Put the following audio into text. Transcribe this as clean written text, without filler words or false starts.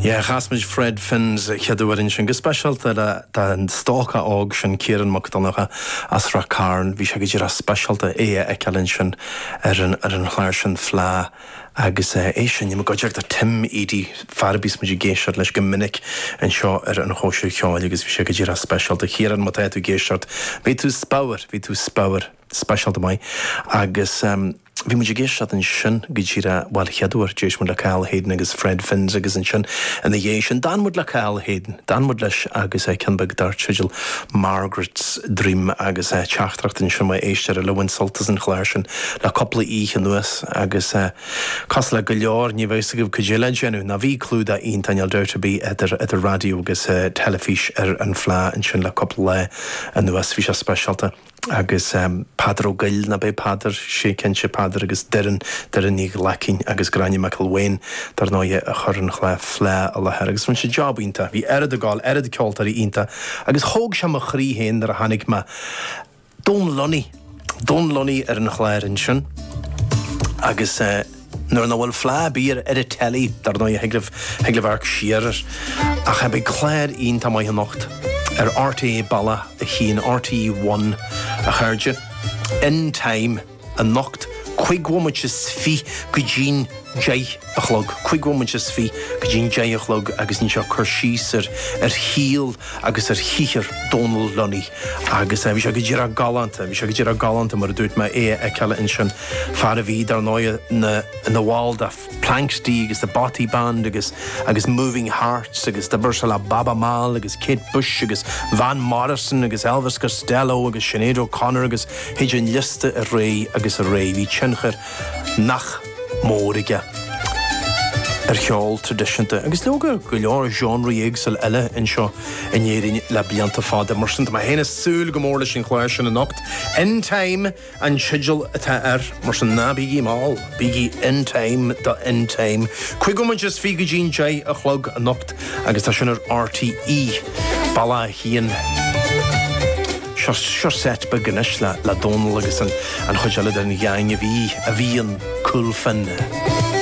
Ja, chasmid Fred Finns cheadúin sin go speisialta den stócha ág sin Ciaran McDonagha as ra Carn, bhí sé go dtíar a speisialta eceann sin ar an chláir sin flá agus é sin go deart a Tim Eadie farbís muidir géisiart leis go minic an seo ar an chóisiú cheáil agus bhí sé go dtíar a speisialta Ciaran má tú géisiart. Bhí tú spáir speisialta mai agus bhí muidir géisiart an sin go dtíar bhil cheadúir dééis mu le Cathal Hayden agus Fred Finns agus an sin in na dhé sin Dan mud le Cathal Hayden, Dan mud leis agus Cinbeg Dart Sigil Margaret's Dream agus teachtracht in sin mai éistear a lehain soltas an chláir sin le coppla íche nuas agus cos le go leor ní bhéis go cudéile genú na bhí clúda iontainal deirta bí idir radio agus telefís ar an flá an sin le coppla le an nuas bhí sé speisialta agus Padar O'Gill na bé Padar sé cinse Padar agus deran ní lecinn agus Gráine McIlwain dar náide a churann chlá flá a lethir agus mun sé job ínta bhí airad a gáil airad ceoltarí ínta agus thóg sem a chrí héin ar a hanig me Don Lonnie ar an chláir sin agus nuair na bhfuil flá bíar ar a telí dar náide heglibhharc siar a cha be chláir ínta mai anocht ar RTA Balla a chin RTA1 a chuirde in time a nocht chuighuamaid fi go dín jay a chlog chuighuamaid fi go dín jay a chlog agus ní seo chur síos ar híal agus ar chichar Donal Lunny agus bhí sé go dtíar a galanta mar dúirt me ceile in sin fear a bhí dar náide na bháil de Planksty agus the Botty Band agus Moving Hearts agus de Bursar le Baba Mal agus Kate Bush agus Van Morrison agus Elvis Costello agus Sinead O'Connor agus héidir an liste a ré agus a ré hí tinchar nach mórige ar cheol tradiisianta agus lóga go leor genre éagsel eile in seo in éirin le blianta fáda marsanta ma héna súil go mór leis sin chláir sin a nocht in time an sigil atá mar san ná bígí máil bígí in time chuighuamaid fi go dín jay a chlog a nocht agus tá sin ar RTE Balla hían Sure set be gnis le Donal agus an chuideile ar na gheang a bhí an cool fin.